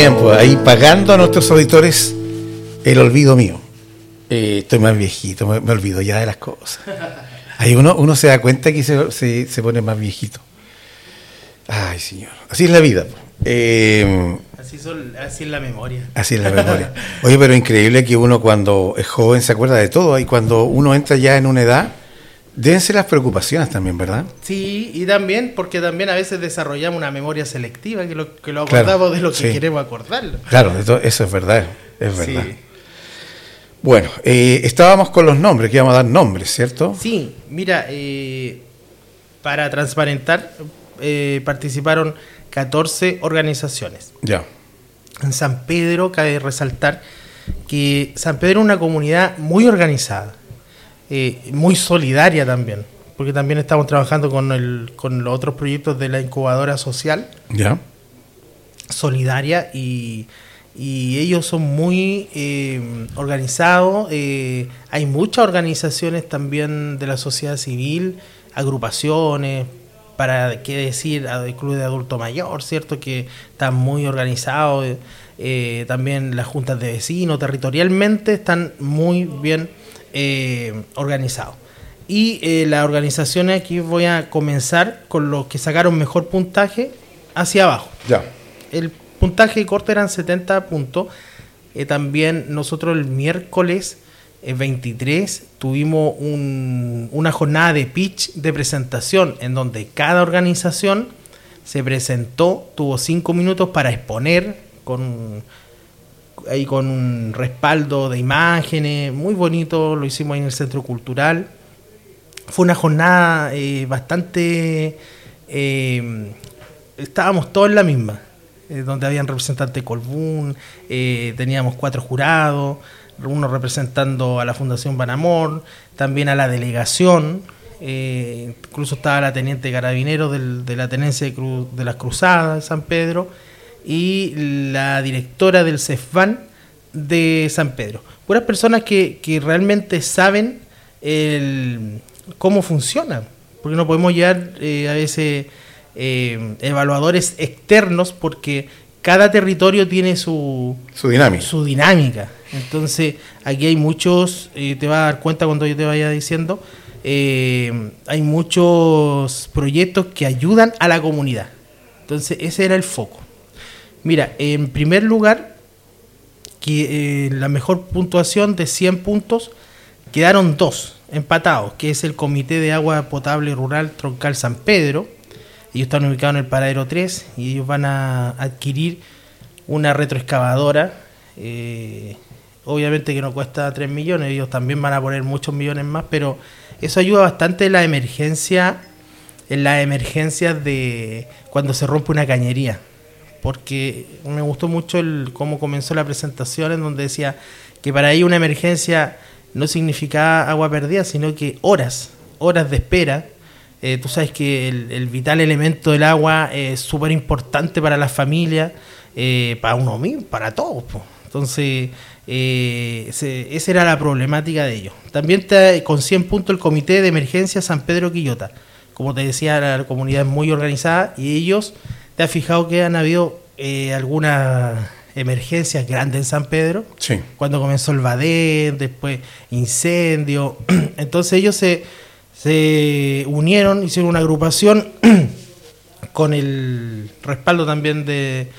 bien, pues ahí pagando a nuestros auditores el olvido mío. Estoy más viejito, me olvido ya de las cosas. Ahí uno se da cuenta que se pone más viejito. Ay, señor. Así es la vida. Así es la memoria. Así es la memoria. Oye, pero increíble que uno cuando es joven se acuerda de todo. Y cuando uno entra ya en una edad, deben ser las preocupaciones también, ¿verdad? Sí, y también, porque también a veces desarrollamos una memoria selectiva, que lo acordamos de lo que queremos acordarlo. Claro, eso es verdad. Es verdad. Sí. Bueno, estábamos con los nombres, que íbamos a dar nombres, ¿cierto? Sí, mira, para transparentar, participaron 14 organizaciones. Ya. En San Pedro, cabe resaltar que San Pedro es una comunidad muy organizada, muy solidaria también, porque también estamos trabajando con los otros proyectos de la incubadora social. Ya. Solidaria y ellos son muy organizados. Hay muchas organizaciones también de la sociedad civil, agrupaciones, para qué decir, el club de adulto mayor, ¿cierto? Que están muy organizados. También las juntas de vecinos territorialmente están muy bien organizados. Y las organizaciones, aquí voy a comenzar con los que sacaron mejor puntaje hacia abajo. Ya. El puntaje de corte eran 70 puntos. También nosotros el miércoles 23 tuvimos una jornada de pitch, de presentación, en donde cada organización se presentó, tuvo 5 minutos para exponer con un respaldo de imágenes, muy bonito, lo hicimos ahí en el Centro Cultural. Fue una jornada bastante... estábamos todos en la misma, donde habían representantes de Colbún, teníamos 4 jurados, uno representando a la Fundación Banamor, también a la delegación, incluso estaba la teniente carabinero de la tenencia de las Cruzadas de San Pedro y la directora del CEFBAN de San Pedro. Puras personas que realmente saben cómo funciona, porque no podemos llevar a veces evaluadores externos, porque cada territorio tiene su dinámica. Entonces aquí hay muchos, te vas a dar cuenta cuando yo te vaya diciendo, hay muchos proyectos que ayudan a la comunidad. Entonces ese era el foco. Mira, en primer lugar, que la mejor puntuación de 100 puntos, quedaron 2 empatados, que es el Comité de Agua Potable Rural Troncal San Pedro. Ellos están ubicados en el paradero 3 y ellos van a adquirir una retroexcavadora, obviamente que no cuesta 3 millones, ellos también van a poner muchos millones más, pero eso ayuda bastante en las emergencias de cuando se rompe una cañería, porque me gustó mucho cómo comenzó la presentación, en donde decía que para ellos una emergencia no significaba agua perdida, sino que horas de espera. Tú sabes que el vital elemento del agua es súper importante para las familias, para uno mismo, para todos. Entonces, esa era la problemática de ellos. También está con 100 puntos el Comité de Emergencia San Pedro Quillota. Como te decía, la comunidad es muy organizada y ellos, ¿te has fijado que han habido algunas emergencias grandes en San Pedro? Sí. Cuando comenzó el Badén, después incendio. Entonces ellos se unieron, hicieron una agrupación con el respaldo también de